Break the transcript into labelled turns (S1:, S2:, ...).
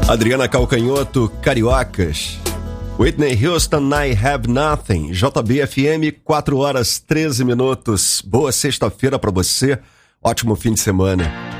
S1: Adriana Calcanhoto, Cariocas. Whitney Houston, I Have Nothing. JBFM, 4 horas 13 minutos. Boa sexta-feira pra você. Ótimo fim de semana.